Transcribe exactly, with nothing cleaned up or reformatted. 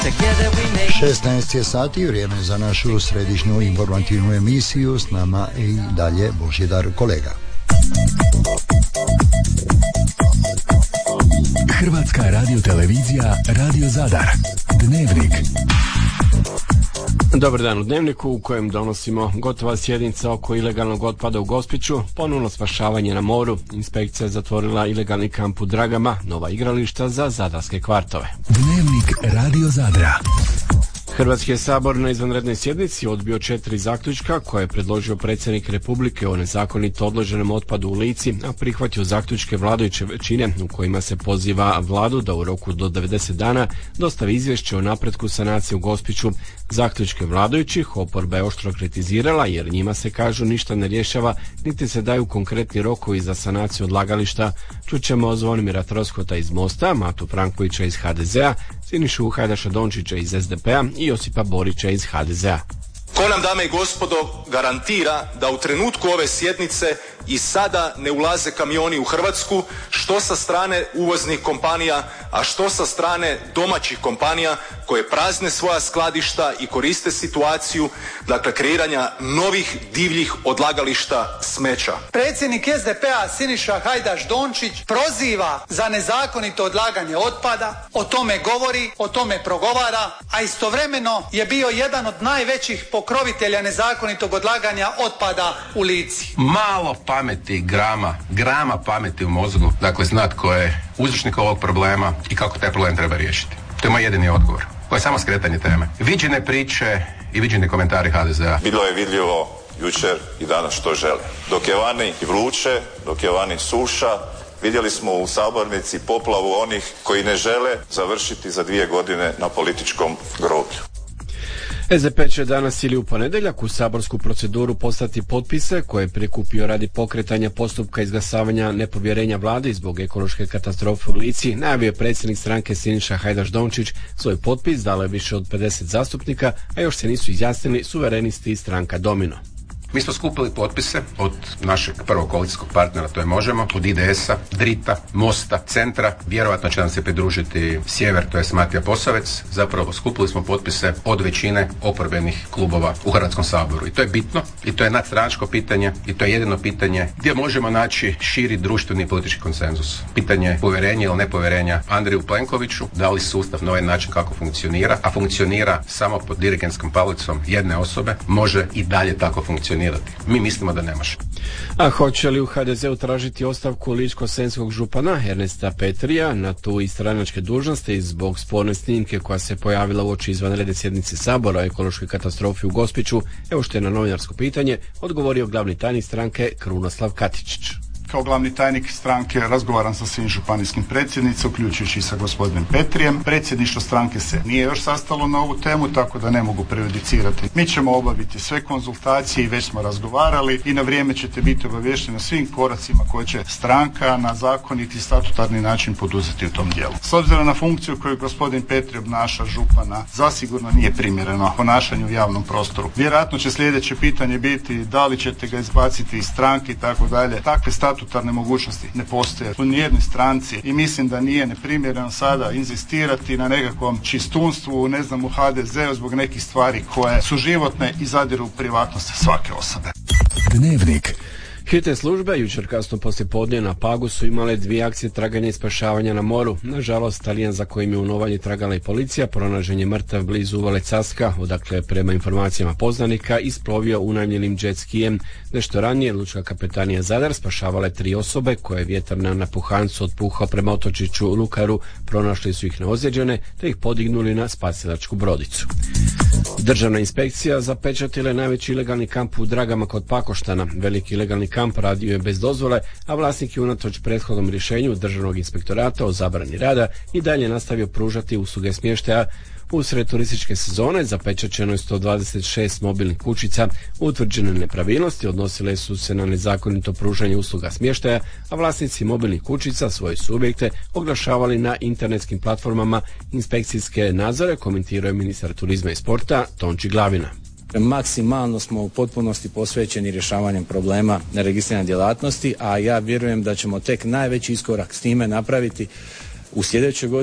šesnaest je sati, vrijeme za našu središnju informativnu emisiju. S nama i dalje Božidar Kolega. Hrvatska radiotelevizija, Radio Zadar. Dnevnik. Dobar dan u Dnevniku u kojem donosimo gotova sjednica oko ilegalnog otpada u Gospiću, ponovno spašavanje na moru, inspekcija je zatvorila ilegalni kamp u Dragama, nova igrališta za zadarske kvartove. Dnevnik Radio Zadra. Hrvatski je sabor na izvanrednoj sjednici odbio četiri zaključka koje je predložio predsjednik Republike o nezakonito odloženom otpadu u Lici, a prihvatio zaključke vladajuće većine u kojima se poziva vladu da u roku do devedeset dana dostavi izvješće o napretku sanacije u Gospiću. Zaključke vladajućih oporba je oštro kritizirala jer njima se, kažu, ništa ne rješava, niti se daju konkretni rokovi za sanaciju odlagališta. Čućemo Zvonimira Troskota iz Mosta, Matu Frankovića iz ha de zea, Sinišu Hajdaša Dončića iz es de pe-a i Josipa Borića iz ha de zea. Ko nam, dame i gospodo, garantira da u trenutku ove sjednice i sada ne ulaze kamioni u Hrvatsku, što sa strane uvoznih kompanija, a što sa strane domaćih kompanija koje prazne svoja skladišta i koriste situaciju, dakle, kreiranja novih divljih odlagališta smeća. Predsjednik es de pe-a Siniša Hajdaš Dončić proziva za nezakonito odlaganje otpada, o tome govori, o tome progovara, a istovremeno je bio jedan od najvećih pokrovitelja nezakonitog odlaganja otpada u Lici. Malo pameti, grama, grama pameti u mozgu, dakle znat ko je uzročnik ovog problema i kako taj problem treba riješiti. To je moj jedini odgovor. To je samo skretanje teme. Viđene priče i viđeni komentari ha de zea. Bilo je vidljivo jučer i danas što žele. Dok je vani vruće, dok je vani suša, vidjeli smo u sabornici poplavu onih koji ne žele završiti za dvije godine na političkom groblju. es de pe će danas ili u ponedjeljak u saborsku proceduru poslati potpise koje je prikupio radi pokretanja postupka izglasavanja nepovjerenja vladi zbog ekološke katastrofe u Lici. Najavio je predsjednik stranke Siniša Hajdaš Dončić. Svoj potpis dalo je više od pedeset zastupnika, a još se nisu izjasnili suverenisti i stranka Domino. Mi smo skupili potpise od našeg prvog koalicijskog partnera, to je Možemo, od i de es-a, Drita, Mosta, Centra, vjerojatno će nam se pridružiti Sjever, to je Matija Posavec. Zapravo skupili smo potpise od većine oporbenih klubova u Hrvatskom saboru. I to je bitno, i to je nadstranačko pitanje, i to je jedino pitanje gdje možemo naći širi društveni i politički konsenzus. Pitanje povjerenja ili nepovjerenja Andreju Plenkoviću, da li sustav na ovaj način kako funkcionira, a funkcionira samo pod dirigentskom palicom jedne osobe, može i dalje tako funkcionirati. Mi mislimo da ne može. A hoće li u ha de zeu tražiti ostavku ličko-senjskog župana Ernesta Petrija na tu i stranačke dužnosti zbog sporne snimke koja se pojavila uoči izvanredne sjednice Sabora o ekološkoj katastrofi u Gospiću? Evo što je na novinarsko pitanje odgovorio glavni tajnik stranke Krunoslav Katičić. Kao glavni tajnik stranke razgovaram sa svim županijskim predsjednicima, uključujući i sa gospodinom Petrijem. Predsjedništvo stranke se nije još sastalo na ovu temu, tako da ne mogu prejudicirati. Mi ćemo obaviti sve konzultacije i već smo razgovarali i na vrijeme ćete biti obavješteni o svim koracima koje će stranka na zakoniti i statutarni način poduzeti u tom dijelu. S obzirom na funkciju koju gospodin Petri obnaša župana, zasigurno nije primjereno ponašanju u javnom prostoru. Vjerojatno će sljedeće pitanje biti da li ćete ga izbaciti iz stranke i tako dalje. Takve statutarne mogućnosti ne postoje u nijednoj stranci i mislim da nije neprimjereno sada inzistirati na nekakvom čistunstvu, ne znam, u ha de zeu zbog nekih stvari koje su životne i zadiru u privatnost svake osobe. Dnevnik. Hitne službe jučer kasno poslijepodne na Pagu su imale dvije akcije traganja i spašavanja na moru. Nažalost, Talijan za kojim je u Novanji tragala i policija pronađen je mrtav blizu uvale Caska, odakle prema informacijama poznanika isplovio unajmljenim jet skijem. Nešto ranije lučka kapetanija Zadar spašavala je tri osobe koje je vjetar na napuhancu otpuhao prema otočiću Lukaru. Pronašli su ih neozlijeđene te ih podignuli na spasilačku brodicu. Državna inspekcija zapečatila je najveći ilegalni kamp u Dragama kod Pakoštana. Veliki ilegalni kamp radio je bez dozvole, a vlasnik je unatoč prethodnom rješenju Državnog inspektorata o zabrani rada i dalje nastavio pružati usluge smještaja. Usred turističke sezone zapečaćeno je sto dvadeset šest mobilnih kućica. Utvrđene nepravilnosti odnosile su se na nezakonito pružanje usluga smještaja, a vlasnici mobilnih kućica svoje subjekte oglašavali na internetskim platformama. Inspekcijske nadzore komentirao ministar turizma i sporta Tonči Glavina. Maksimalno smo u potpunosti posvećeni rješavanjem problema neregistrirane djelatnosti, a ja vjerujem da ćemo tek najveći iskorak s time napraviti u sljedećoj godini.